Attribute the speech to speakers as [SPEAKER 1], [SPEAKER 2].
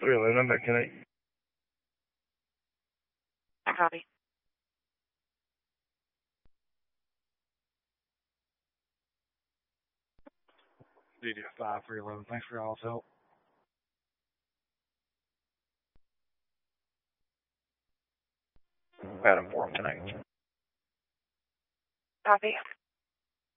[SPEAKER 1] 311, I'm back tonight.
[SPEAKER 2] Copy.
[SPEAKER 1] DD5, 311, thanks for y'all's help. Adam 4 tonight.
[SPEAKER 2] Copy.